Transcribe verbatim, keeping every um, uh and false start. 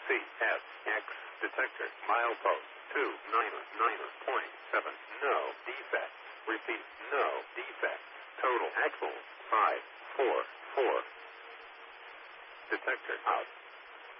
C S X detector milepost two nine nine point seven. No defect. Repeat, no defect. Total axle five four four. Detector out.